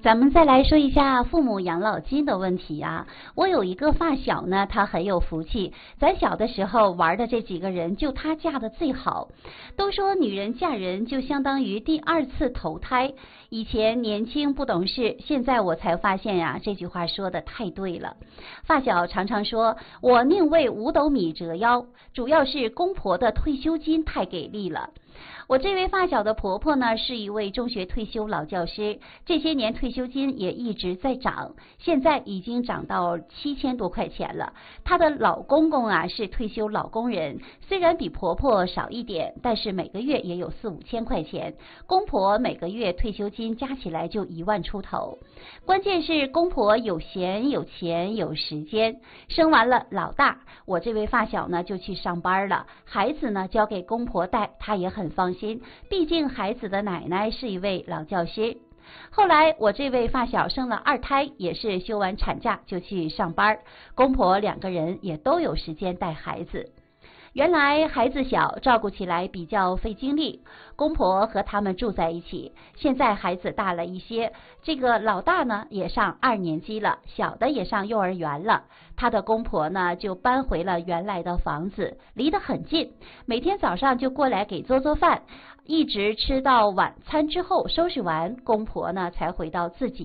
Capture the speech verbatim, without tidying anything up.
咱们再来说一下父母养老金的问题啊。我有一个发小呢，他很有福气，咱小的时候玩的这几个人，就他嫁的最好。都说女人嫁人就相当于第二次投胎，以前年轻不懂事，现在我才发现呀、啊，这句话说的太对了。发小常常说，我宁为五斗米折腰，主要是公婆的退休金太给力了。我这位发小的婆婆呢，是一位中学退休老教师，这些年退休金也一直在涨，现在已经涨到七千多块钱了。她的老公公啊是退休老工人，虽然比婆婆少一点，但是每个月也有四五千块钱，公婆每个月退休金加起来就一万出头。关键是公婆有闲有钱有时间，生完了老大，我这位发小呢就去上班了，孩子呢交给公婆带，她也很放心，毕竟孩子的奶奶是一位老教师。后来我这位发小生了二胎，也是休完产假就去上班，公婆两个人也都有时间带孩子。原来孩子小，照顾起来比较费精力，公婆和他们住在一起。现在孩子大了一些，这个老大呢也上二年级了，小的也上幼儿园了。他的公婆呢就搬回了原来的房子，离得很近，每天早上就过来给做做饭，一直吃到晚餐之后收拾完，公婆呢才回到自己